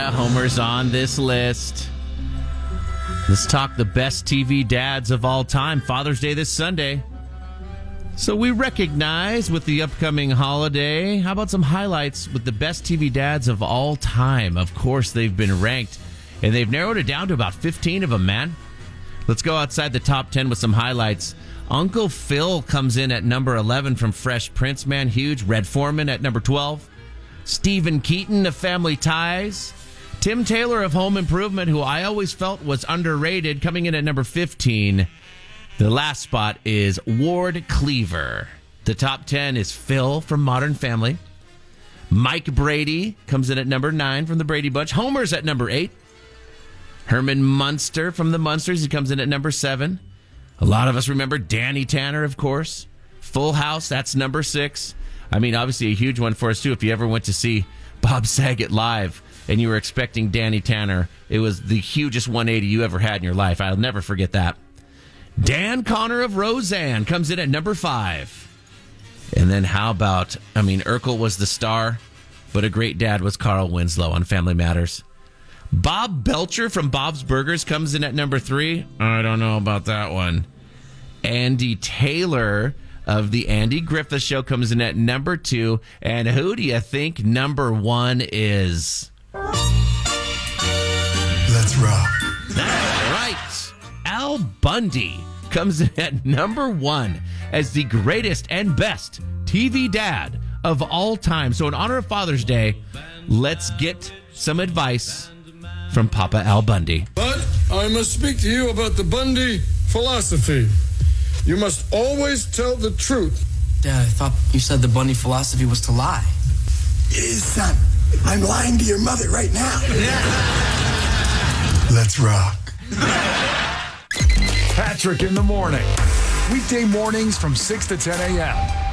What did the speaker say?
Yeah, Homer's on this list. Let's talk the best TV dads of all time. Father's Day this Sunday. So we recognize with the upcoming holiday, how about some highlights with the best TV dads of all time? Of course, they've been ranked, and they've narrowed it down to about 15 of them, man. Let's go outside the top 10 with some highlights. Uncle Phil comes in at number 11 from Fresh Prince, man, huge. Red Foreman at number 12. Stephen Keaton of Family Ties. Tim Taylor of Home Improvement, who I always felt was underrated, coming in at number 15. The last spot is Ward Cleaver. The top 10 is Phil from Modern Family. Mike Brady comes in at number 9 from the Brady Bunch. Homer's at number 8. Herman Munster from the Munsters, he comes in at number 7. A lot of us remember Danny Tanner, of course. Full House, that's number 6. I mean, obviously a huge one for us, too. If you ever went to see Bob Saget live and you were expecting Danny Tanner, it was the hugest 180 you ever had in your life. I'll never forget that. Dan Connor of Roseanne comes in at number 5. And then how about, Urkel was the star, but a great dad was Carl Winslow on Family Matters. Bob Belcher from Bob's Burgers comes in at number 3. I don't know about that one. Andy Taylor of The Andy Griffith Show comes in at number 2. And who do you think number 1 is? Let's rock. That's right. Al Bundy comes in at number 1 as the greatest and best TV dad of all time. So in honor of Father's Day, let's get some advice from Papa Al Bundy. But I must speak to you about the Bundy philosophy. You must always tell the truth. Dad, I thought you said the Bundy philosophy was to lie. It is, son. I'm lying to your mother right now. Let's rock. Patrick in the morning. Weekday mornings from 6 to 10 a.m.